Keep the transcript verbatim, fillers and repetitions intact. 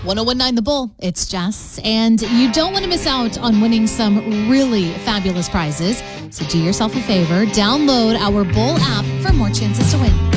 ten nineteen The Bull, it's Jess, and you don't want to miss out on winning some really fabulous prizes. So do yourself a favor, download our Bull app for more chances to win.